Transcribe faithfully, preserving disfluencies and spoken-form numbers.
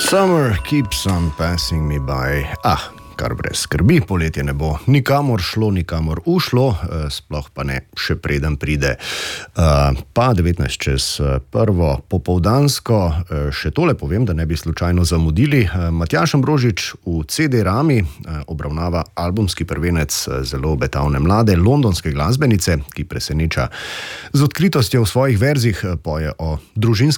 Summer keeps on passing me by. Ah, kar brez skrbi, poletje ne bo nikamor šlo, nikamor ušlo, sploh pa ne še preden pride. Pa devetnajst čez prvo popoldansko, še tole povem, da ne bi slučajno zamudili. Matjaž Ambrožič v C D Rami obravnava albumski prvenec zelo obetavne mlade londonske glasbenice, ki preseneča z odkritostjo v svojih verzih, poje o družinskem